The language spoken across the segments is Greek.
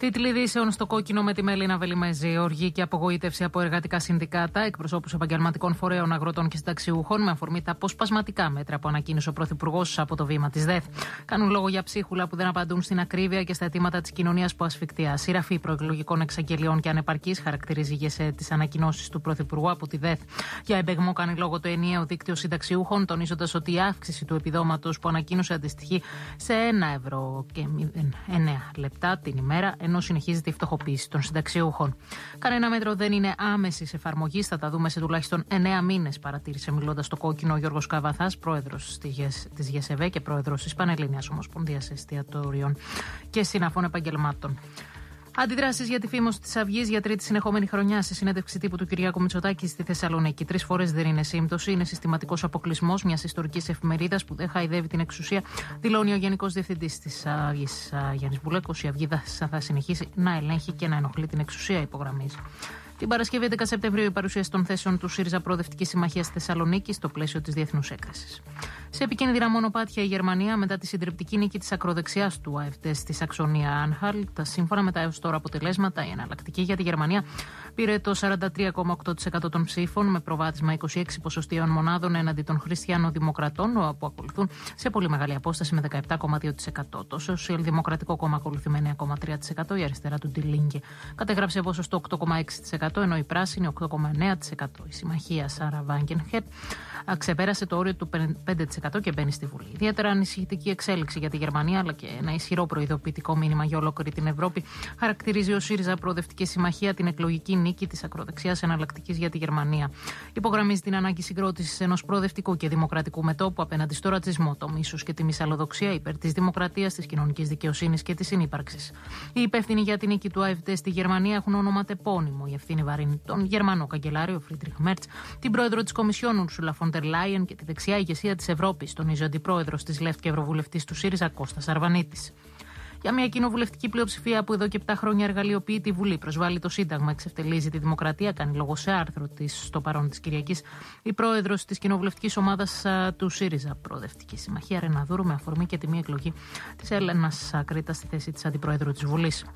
Τίτλοι ειδήσεων στο κόκκινο με τη Μελίνα Βελιμέζη. Οργή και απογοήτευση από εργατικά συνδικάτα, εκπροσώπους επαγγελματικών φορέων, αγροτών και συνταξιούχων, με αφορμή τα αποσπασματικά μέτρα που ανακοίνωσε ο Πρωθυπουργός από το βήμα της ΔΕΘ. Κάνουν λόγο για ψίχουλα που δεν απαντούν στην ακρίβεια και στα αιτήματα της κοινωνίας που ασφικτιά. Σειραφή προεκλογικών εξαγγελιών και ανεπαρκής χαρακτηρίζει η ΓΕΣΕ τις ανακοινώσεις του Πρωθυπουργού από τη ΔΕΘ. Για εμπεγμό κάνει λόγο το ενιαίο δίκτυο συνταξιούχων, τονίζοντας ότι η αύξηση του επιδόματος που ανακοίνωσε αντιστοιχεί σε 1,09 ευρώ την ημέρα, ενώ συνεχίζεται η φτωχοποίηση των συνταξιούχων. Κανένα μέτρο δεν είναι άμεσης εφαρμογής, θα τα δούμε σε τουλάχιστον 9 μήνες, παρατήρησε μιλώντας στο κόκκινο ο Γιώργος Καβαθάς, πρόεδρος της ΓΕΣΕΒΕ και πρόεδρος της Πανελλήνιας Ομοσπονδίας Εστιατορίων και Συναφών Επαγγελμάτων. Αντιδράσεις για τη φήμωση της Αυγής για τρίτη συνεχόμενη χρονιά. Σε συνέντευξη τύπου του Κυριάκου Μητσοτάκη στη Θεσσαλονίκη. 3 φορές δεν είναι σύμπτωση, είναι συστηματικός αποκλεισμός μιας ιστορικής εφημερίδας που δεν χαϊδεύει την εξουσία, δηλώνει ο Γενικός Διευθυντής της Αυγής, Γιάννης Μπουλέκος. Η Αυγή θα συνεχίσει να ελέγχει και να ενοχλεί την εξουσία, υπογραμμίζει. Την Παρασκευή 11 Σεπτεμβρίου η παρουσίαση των θέσεων του ΣΥΡΙΖΑ Προοδευτική Συμμαχία στη Θεσσαλονίκη στο πλαίσιο της διεθνούς έκθεσης. Σε επικίνδυνα μονοπάτια η Γερμανία μετά τη συντριπτική νίκη της ακροδεξιάς του AfD στη Σαξονία Άνχαλτ. Σύμφωνα με τα έως τώρα αποτελέσματα, η εναλλακτική για τη Γερμανία πήρε το 43,8% των ψήφων, με προβάδισμα 26 ποσοστιαίων μονάδων έναντι των χριστιανοδημοκρατών, που ακολουθούν σε πολύ μεγάλη απόσταση με 17,2%. Το Σοσιαλδημοκρατικό Κόμμα ακολουθεί με 9,3%, η αριστερά του Die Linke κατέγραψε ποσοστό 8,6%, ενώ η πράσινη 8,9%. Η συμμαχία Σάρα Βάγκενχετ ξεπέρασε το όριο του 5% και μπαίνει στη Βουλή. Ιδιαίτερα ανησυχητική εξέλιξη για τη Γερμανία, αλλά και ένα ισχυρό προειδοποιητικό μήνυμα για ολόκληρη την Ευρώπη, χαρακτηρίζει ο ΣΥΡΙΖΑ Προοδευτική Συμμαχία την εκλογική νίκη της ακροδεξιάς εναλλακτικής για τη Γερμανία. Υπογραμμίζει την ανάγκη συγκρότησης ενός προοδευτικού και δημοκρατικού μετώπου απέναντι στο ρατσισμό, το μίσος και τη μυσαλλοδοξία, υπέρ της δημοκρατίας, της κοινωνικής δικαιοσύνης και της συνύπαρξης. Οι υπεύθυνοι για την νίκη του AfD στη Γερμανία έχουν ονοματεπώνυμο. Η ευθύνη βαρύνει τον Γερμανό καγκελάριο Φρίντριχ Μέρτς, την πρόεδρο της Κομισιόν Ούρσουλα φον ντερ Λάιεν και τη δεξιά ηγεσία της Ευρώπης, τονίζει ο αντιπρόεδρος της ΛΕΦΤ και ευρωβουλευτής του ΣΥΡΙΖΑ Κώστας Αρβανίτης. Για μια κοινοβουλευτική πλειοψηφία που εδώ και 7 χρόνια εργαλειοποιεί τη Βουλή, προσβάλλει το Σύνταγμα, εξευτελίζει τη δημοκρατία, κάνει λόγο σε άρθρο της στο παρόν της Κυριακής η πρόεδρος της κοινοβουλευτικής ομάδας του ΣΥΡΙΖΑ Προοδευτική Συμμαχία, Ρεναδούρου, με αφορμή και τιμή εκλογή της Έλενας Κρήτα στη θέση της αντιπρόεδρου της Βουλής.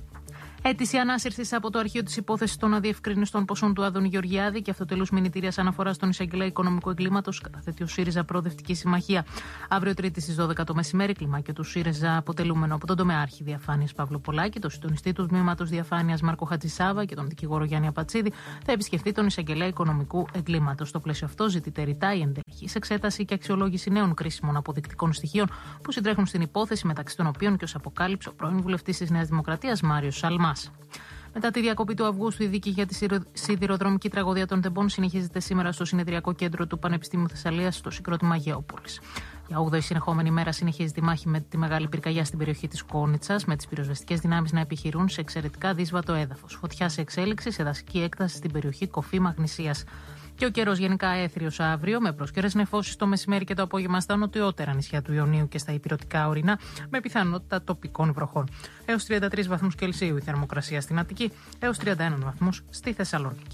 Αίτηση ανάσυρσης από το αρχείο της υπόθεσης των αδιευκρινιστών ποσών του Άδωνη Γεωργιάδη και αυτοτελούς μηνυτήριας αναφοράς στον εισαγγελέα οικονομικού εγκλήματος καταθέτει ο ΣΥΡΙΖΑ Προοδευτική Συμμαχία. Αύριο Τρίτη στις 12 το μεσημέρι, κλιμάκιο του ΣΥΡΙΖΑ αποτελούμενο από τον τομεάρχη διαφάνειας Παύλο Πολάκη, τον συντονιστή του τμήματος διαφάνειας Μάρκο Χατζησάβα και τον δικηγόρο Γιάννη Απατσίδη, θα επισκεφτεί τον εισαγγελέα οικονομικού εγκλήματος. Στο πλαίσιο αυτό ζητείται ρητά η εντελεχής εξέταση και αξιολόγηση νέων κρίσιμων αποδεικτικών στοιχείων που συντρέχουν στην υπόθεση, μεταξύ των οποίων και ως αποκάλυψε ο πρώην βουλευτής της Νέας Δημοκρατίας Μάριος Σαλμά. Μετά τη διακοπή του Αυγούστου, η δίκη για τη σιδηροδρομική τραγωδία των Τεμπών συνεχίζεται σήμερα στο συνεδριακό κέντρο του Πανεπιστήμιου Θεσσαλίας, στο συγκρότημα Γεώπολης. Για 8η συνεχόμενη μέρα συνεχίζεται η μάχη με τη μεγάλη πυρκαγιά στην περιοχή της Κόνιτσας, με τις πυροσβεστικές δυνάμεις να επιχειρούν σε εξαιρετικά δύσβατο έδαφος. Φωτιά σε εξέλιξη σε δασική έκταση στην περιοχή Κοφή Μαγνησίας. Και ο καιρός γενικά έθριος αύριο, με πρόσκαιρες νεφώσεις το μεσημέρι και το απόγευμα στα νοτιότερα νησιά του Ιωνίου και στα ηπειρωτικά ορεινά, με πιθανότητα τοπικών βροχών. Έως 33 βαθμούς Κελσίου η θερμοκρασία στην Αττική, έως 31 βαθμούς στη Θεσσαλονίκη.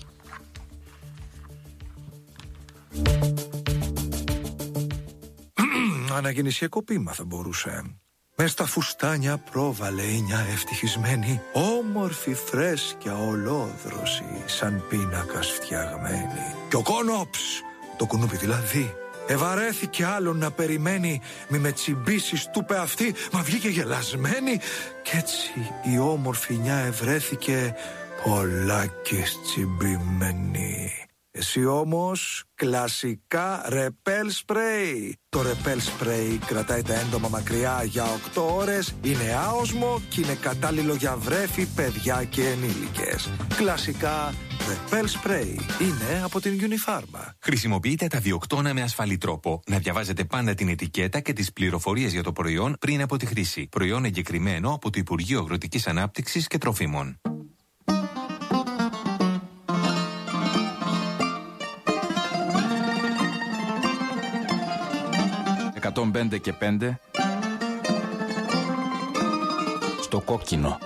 Αναγεννησιακό ποίημα θα μπορούσε. Μες στα φουστάνια πρόβαλε η νιά ευτυχισμένη, όμορφη, φρέσκια, ολόδρωση, σαν πίνακας φτιαγμένη. Κι ο Κόνοψ, το κουνούπι δηλαδή, ευαρέθηκε άλλον να περιμένει, μη με τσιμπήσεις του πε αυτή, μα βγήκε γελασμένη. Κι έτσι η όμορφη νιά ευρέθηκε πολλάκις τσιμπημένη. Εσύ όμως κλασικά ρεπέλ σπρέι. Το ρεπέλ σπρέι κρατάει τα έντομα μακριά για 8 ώρες, είναι άοσμο και είναι κατάλληλο για βρέφη, παιδιά και ενήλικες. Κλασικά ρεπέλ σπρέι είναι από την Unifarma. Χρησιμοποιείτε τα διοκτώνα με ασφαλή τρόπο. Να διαβάζετε πάντα την ετικέτα και τις πληροφορίες για το προϊόν πριν από τη χρήση. Προϊόν εγκεκριμένο από το Υπουργείο Αγροτικής Ανάπτυξης και Τροφίμων. 105 και 5 στο κόκκινο.